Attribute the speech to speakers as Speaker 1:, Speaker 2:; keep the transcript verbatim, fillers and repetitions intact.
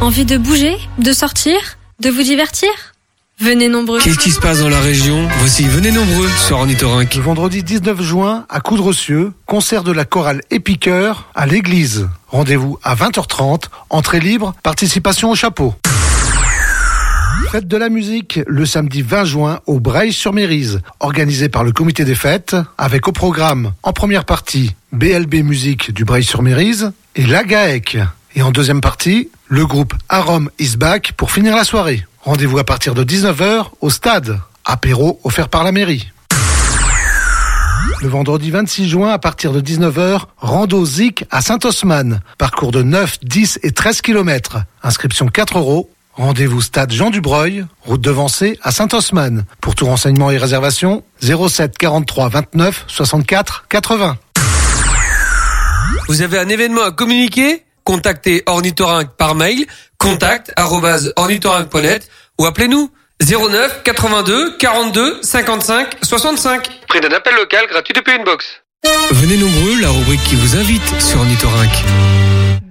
Speaker 1: Envie de bouger, de sortir, de vous divertir ? Venez nombreux.
Speaker 2: Qu'est-ce qui se passe dans la région ? Voici Venez nombreux sur Ornithorynque.
Speaker 3: Le vendredi dix-neuf juin, à Coudrecieux, concert de la chorale Épiqueur à l'église. Rendez-vous à vingt heures trente, entrée libre, participation au chapeau. Fête de la musique, le samedi vingt juin au Breil-sur-Mérise, organisé par le comité des fêtes, avec au programme, en première partie, B L B Musique du Breil-sur-Mérise et la GAEC. Et en deuxième partie, le groupe Arom is back pour finir la soirée. Rendez-vous à partir de dix-neuf heures au stade. Apéro offert par la mairie. Le vendredi vingt-six juin, à partir de dix-neuf heures, rando Zik à Saint-Osman. Parcours de neuf, dix et treize kilomètres. Inscription quatre euros. Rendez-vous stade Jean Dubreuil, route de Vancé à Saint-Osman. Pour tout renseignement et réservation, zéro sept quarante-trois vingt-neuf soixante-quatre quatre-vingts.
Speaker 2: Vous avez un événement à communiquer ? Contactez Ornithorynque par mail, contact arobase ornithorynque point net ou appelez-nous zéro neuf quatre-vingt-deux quarante-deux cinquante-cinq soixante-cinq.
Speaker 4: Prix d'un appel local gratuit depuis une box.
Speaker 2: Venez nombreux, la rubrique qui vous invite sur Ornithorynque.